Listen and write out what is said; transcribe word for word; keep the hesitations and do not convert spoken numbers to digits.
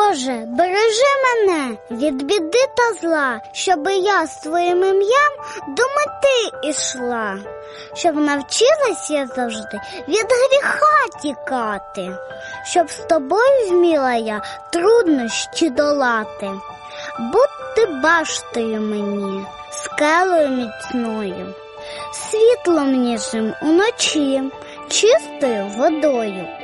Боже, бережи мене від біди та зла, щоби я з твоїм ім'ям до мети ішла, щоб навчилась я завжди від гріха тікати, щоб з тобою вміла я труднощі долати, будьте баштою мені, скелею міцною, світлом ніжним уночі, чистою водою.